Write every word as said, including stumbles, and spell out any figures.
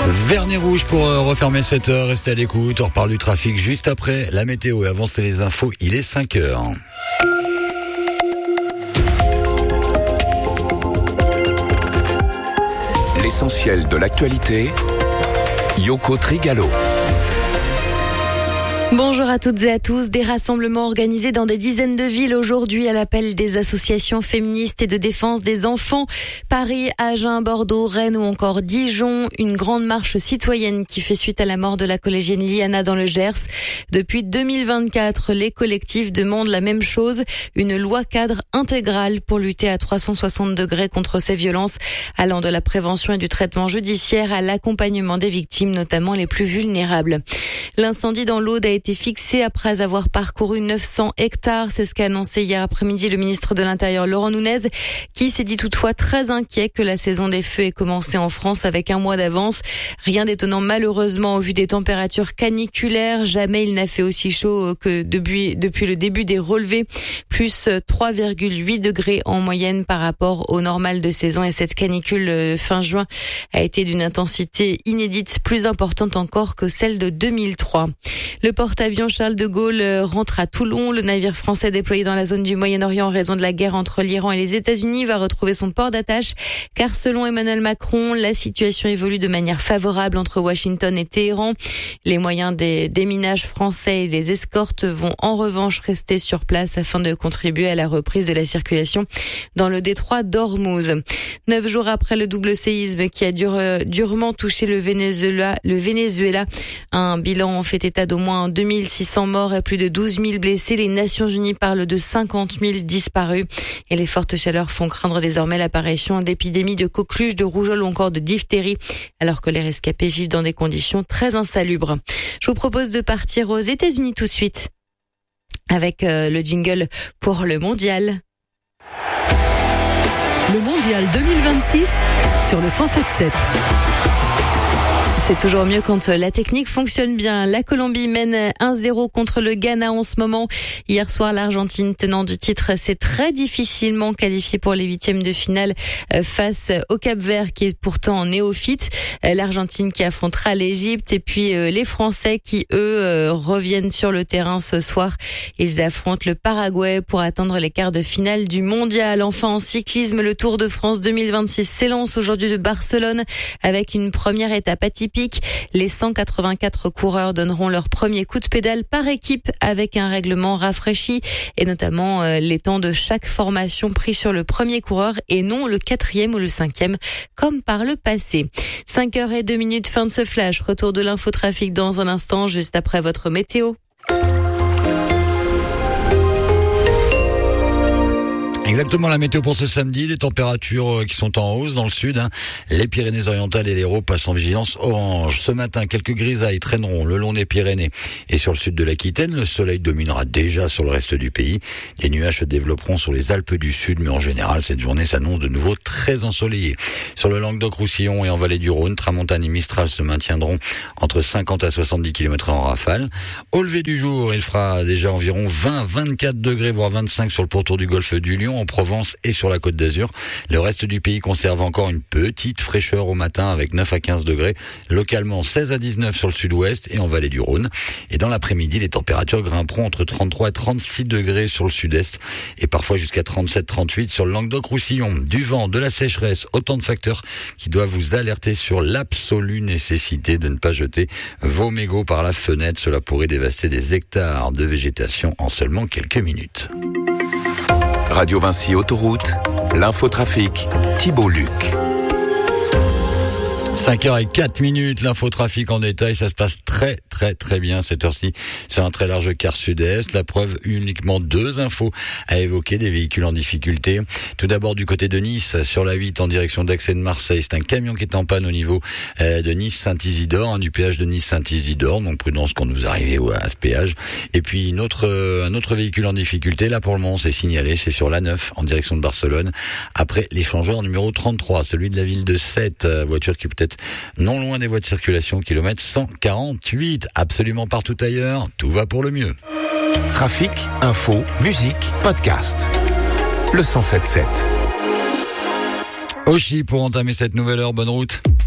Vernis rouge pour euh, refermer cette heure. Restez à l'écoute. On reparle du trafic juste après la météo. Et avant, c'est les infos. Il est cinq heures. L'essentiel de l'actualité, Yoko Trigalo. Bonjour à toutes et à tous. Des rassemblements organisés dans des dizaines de villes aujourd'hui à l'appel des associations féministes et de défense des enfants. Paris, Agen, Bordeaux, Rennes ou encore Dijon. Une grande marche citoyenne qui fait suite à la mort de la collégienne Liana dans le Gers. Depuis deux mille vingt-quatre, les collectifs demandent la même chose, une loi cadre intégrale pour lutter à trois cent soixante degrés contre ces violences, allant de la prévention et du traitement judiciaire à l'accompagnement des victimes, notamment les plus vulnérables. L'incendie dans l'Aude a été fixé après avoir parcouru neuf cents hectares. C'est ce qu'a annoncé hier après-midi le ministre de l'Intérieur Laurent Nunez, qui s'est dit toutefois très inquiet que la saison des feux ait commencé en France avec un mois d'avance. Rien d'étonnant malheureusement au vu des températures caniculaires. Jamais il n'a fait aussi chaud que depuis, depuis le début des relevés. Plus trois virgule huit degrés en moyenne par rapport au normal de saison. Et cette canicule fin juin a été d'une intensité inédite, plus importante encore que celle de deux mille trois. Le porte-avions Charles de Gaulle rentre à Toulon. Le navire français déployé dans la zone du Moyen-Orient en raison de la guerre entre l'Iran et les États-Unis va retrouver son port d'attache, car selon Emmanuel Macron, la situation évolue de manière favorable entre Washington et Téhéran. Les moyens des déminages français et les escortes vont en revanche rester sur place afin de contribuer à la reprise de la circulation dans le détroit d'Ormuz. Neuf jours après le double séisme qui a dur, durement touché le Venezuela, le Venezuela, un bilan fait état d'au moins deux mille six cents morts et plus de douze mille blessés. Les Nations Unies parlent de cinquante mille disparus. Et les fortes chaleurs font craindre désormais l'apparition d'épidémies de coqueluche, de rougeole ou encore de diphtérie, alors que les rescapés vivent dans des conditions très insalubres. Je vous propose de partir aux États-Unis tout de suite avec euh, le jingle pour le mondial. Le mondial deux mille vingt-six sur le cent sept sept. C'est toujours mieux quand la technique fonctionne bien. La Colombie mène un zéro contre le Ghana en ce moment. Hier soir, l'Argentine, tenant du titre, s'est très difficilement qualifiée pour les huitièmes de finale face au Cap-Vert, qui est pourtant néophyte. L'Argentine qui affrontera l'Égypte et puis les Français qui, eux, reviennent sur le terrain ce soir. Ils affrontent le Paraguay pour atteindre les quarts de finale du mondial. Enfin, en cyclisme, le Tour de France deux mille vingt-six s'élance aujourd'hui de Barcelone avec une première étape atypique. Les cent quatre-vingt-quatre coureurs donneront leur premier coup de pédale par équipe avec un règlement rafraîchi et notamment euh, les temps de chaque formation pris sur le premier coureur et non le quatrième ou le cinquième comme par le passé. cinq heures et deux minutes, fin de ce flash. Retour de l'infotrafic dans un instant, juste après votre météo. Exactement la météo pour ce samedi, des températures qui sont en hausse dans le sud, hein. Les Pyrénées-Orientales et l'Hérault passent en vigilance orange. Ce matin, quelques grisailles traîneront le long des Pyrénées et sur le sud de l'Aquitaine. Le soleil dominera déjà sur le reste du pays. Des nuages se développeront sur les Alpes du Sud, mais en général, cette journée s'annonce de nouveau très ensoleillée. Sur le Languedoc-Roussillon et en vallée du Rhône, Tramontane et Mistral se maintiendront entre cinquante à soixante-dix kilomètres heure en rafale. Au lever du jour, il fera déjà environ vingt à vingt-quatre degrés, voire vingt-cinq sur le pourtour du golfe du Lion, en Provence et sur la Côte d'Azur. Le reste du pays conserve encore une petite fraîcheur au matin avec neuf à quinze degrés. Localement, seize à dix-neuf sur le sud-ouest et en vallée du Rhône. Et dans l'après-midi, les températures grimperont entre trente-trois et trente-six degrés sur le sud-est et parfois jusqu'à trente-sept à trente-huit sur le Languedoc-Roussillon. Du vent, de la sécheresse, autant de facteurs qui doivent vous alerter sur l'absolue nécessité de ne pas jeter vos mégots par la fenêtre. Cela pourrait dévaster des hectares de végétation en seulement quelques minutes. Radio Vinci Autoroute, l'infotrafic, Thibault Luc. cinq heures et quatre minutes, l'infotrafic en détail, ça se passe très très très bien cette heure-ci sur un très large quart sud-est. La preuve, uniquement deux infos à évoquer, des véhicules en difficulté. Tout d'abord du côté de Nice, sur la huit en direction d'Aix et de Marseille, c'est un camion qui est en panne au niveau euh, de Nice-Saint-Isidore, hein, du péage de Nice-Saint-Isidore, donc prudence quand vous arrivez à ce péage. Et puis une autre, euh, un autre véhicule en difficulté, là pour le moment c'est signalé, c'est sur l'A neuf en direction de Barcelone, après l'échangeur numéro trente-trois, celui de la ville de Sète, euh, voiture qui peut être non loin des voies de circulation, kilomètre cent quarante-huit. Absolument partout ailleurs, tout va pour le mieux. Trafic, info, musique, podcast. Le cent sept sept. Oshi pour entamer cette nouvelle heure, bonne route.